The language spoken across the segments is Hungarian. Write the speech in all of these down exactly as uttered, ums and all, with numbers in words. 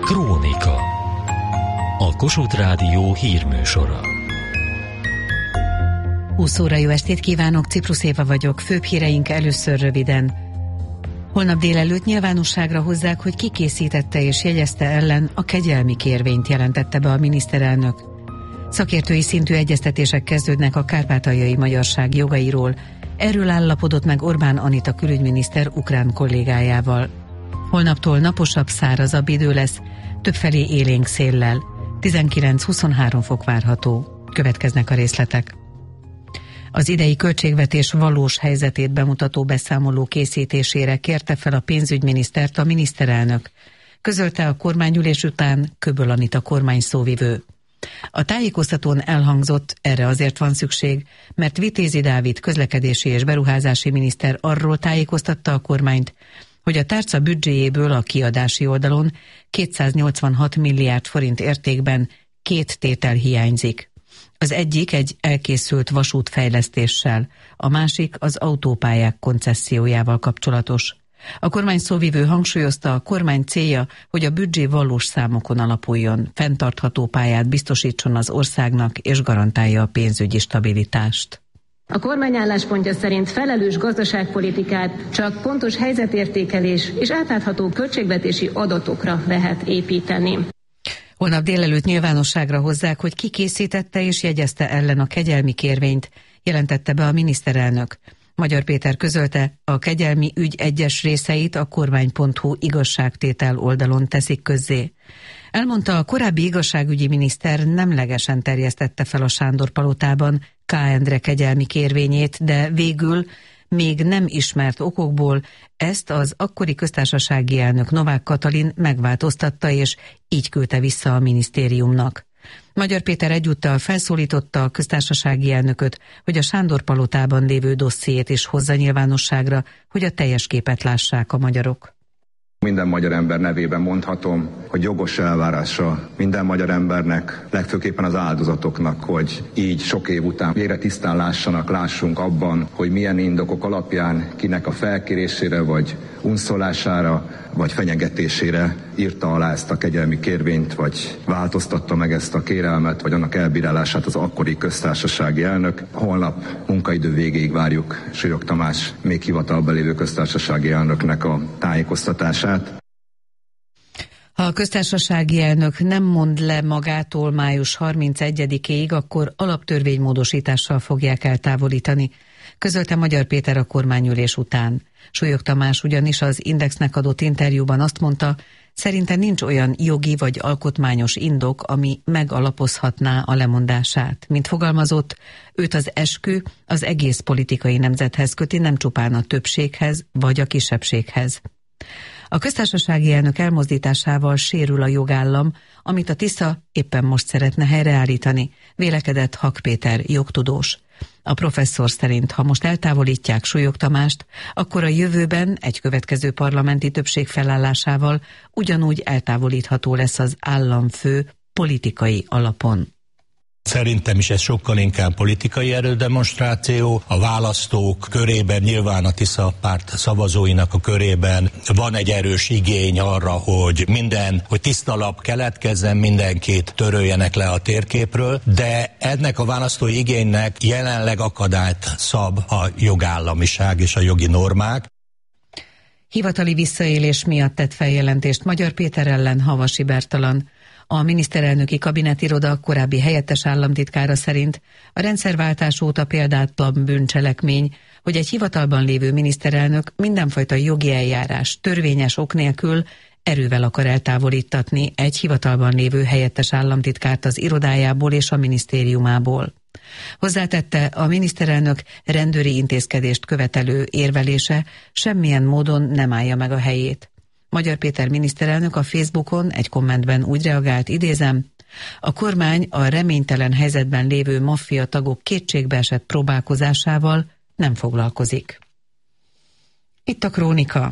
Krónika. A Kossuth Rádió hírműsora. húsz óra jó estét kívánok, Ciprus Éva vagyok, főbb híreink először röviden. Holnap délelőtt nyilvánosságra hozzák, hogy ki készítette és jegyezte ellen a kegyelmi kérvényt, jelentette be a miniszterelnök. Szakértői szintű egyeztetések kezdődnek a kárpátaljai magyarság jogairól. Erről állapodott meg Orbán Anita külügyminiszter ukrán kollégájával. Holnaptól naposabb, szárazabb idő lesz, többfelé élénk széllel. tizenkilenc-huszonhárom fok várható. Következnek a részletek. Az idei költségvetés valós helyzetét bemutató beszámoló készítésére kérte fel a pénzügyminisztert a miniszterelnök, közölte a kormányülés után Köböl Anita kormányszóvivő. A tájékoztatón elhangzott, erre azért van szükség, mert Vitézi Dávid közlekedési és beruházási miniszter arról tájékoztatta a kormányt, hogy a tárca büdzséjéből a kiadási oldalon kétszáznyolcvanhat milliárd forint értékben két tétel hiányzik. Az egyik egy elkészült vasútfejlesztéssel, a másik az autópályák koncessziójával kapcsolatos. A kormány szóvivő hangsúlyozta, a kormány célja, hogy a büdzsé valós számokon alapuljon, fenntartható pályát biztosítson az országnak és garantálja a pénzügyi stabilitást. A kormány álláspontja szerint felelős gazdaságpolitikát csak pontos helyzetértékelés és átlátható költségvetési adatokra lehet építeni. Holnap délelőtt nyilvánosságra hozzák, hogy ki készítette és jegyezte ellen a kegyelmi kérvényt, jelentette be a miniszterelnök. Magyar Péter közölte, a kegyelmi ügy egyes részeit a kormány pont hu igazságtétel oldalon teszik közzé. Elmondta, a korábbi igazságügyi miniszter nemlegesen terjesztette fel a Sándor-palotában K. Endre kegyelmi kérvényét, de végül még nem ismert okokból ezt az akkori köztársasági elnök Novák Katalin megváltoztatta, és így küldte vissza a minisztériumnak. Magyar Péter egyúttal felszólította a köztársasági elnököt, hogy a Sándor-palotában lévő dossziét is hozza nyilvánosságra, hogy a teljes képet lássák a magyarok. Minden magyar ember nevében mondhatom, hogy jogos elvárása minden magyar embernek, legfőképpen az áldozatoknak, hogy így sok év után végre tisztán lássanak, lássunk abban, hogy milyen indokok alapján kinek a felkérésére, vagy unszolására, vagy fenyegetésére írta alá ezt a kegyelmi kérvényt, vagy változtatta meg ezt a kérelmet, vagy annak elbírálását az akkori köztársasági elnök. Holnap munkaidő végéig várjuk Súlyog Tamás még hivatalban lévő köztársasági elnöknek a tájékoztatását. Ha a köztársasági elnök nem mond le magától május harmincegyedikéig, akkor alaptörvénymódosítással fogják eltávolítani, közölte Magyar Péter a kormányülés után. Súlyog Tamás ugyanis az Indexnek adott interjúban azt mondta, szerinte nincs olyan jogi vagy alkotmányos indok, ami megalapozhatná a lemondását. Mint fogalmazott, őt az eskü az egész politikai nemzethez köti, nem csupán a többséghez vagy a kisebbséghez. A köztársasági elnök elmozdításával sérül a jogállam, amit a Tisza éppen most szeretne helyreállítani, vélekedett Hak Péter jogtudós. A professzor szerint, ha most eltávolítják Súlyog Tamást, akkor a jövőben egy következő parlamenti többség felállásával ugyanúgy eltávolítható lesz az államfő politikai alapon. Szerintem is ez sokkal inkább politikai erődemonstráció. A választók körében, nyilván a Tisza párt szavazóinak a körében van egy erős igény arra, hogy minden, hogy tiszta lap keletkezzen, mindenkit töröljenek le a térképről, de ennek a választói igénynek jelenleg akadályt szab a jogállamiság és a jogi normák. Hivatali visszaélés miatt tett feljelentést Magyar Péter ellen Havasi Bertalan. A miniszterelnöki kabinetiroda korábbi helyettes államtitkára szerint a rendszerváltás óta példátlan bűncselekmény, hogy egy hivatalban lévő miniszterelnök mindenfajta jogi eljárás törvényes ok nélkül erővel akar eltávolítatni egy hivatalban lévő helyettes államtitkárt az irodájából és a minisztériumából. Hozzátette, a miniszterelnök rendőri intézkedést követelő érvelése semmilyen módon nem állja meg a helyét. Magyar Péter miniszterelnök a Facebookon egy kommentben úgy reagált, idézem, a kormány a reménytelen helyzetben lévő maffia tagok kétségbeesett próbálkozásával nem foglalkozik. Itt a krónika.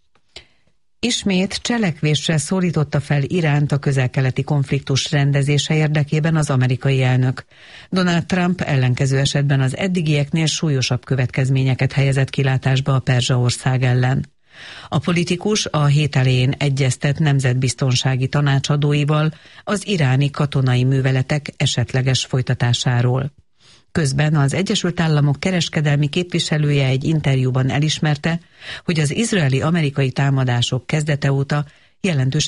Ismét cselekvésre szólította fel Iránt a közel-keleti konfliktus rendezése érdekében az amerikai elnök. Donald Trump ellenkező esetben az eddigieknél súlyosabb következményeket helyezett kilátásba a Perzsa ország ellen. A politikus a hét elején egyeztet nemzetbiztonsági tanácsadóival az iráni katonai műveletek esetleges folytatásáról. Közben az Egyesült Államok kereskedelmi képviselője egy interjúban elismerte, hogy az izraeli-amerikai támadások kezdete óta jelentős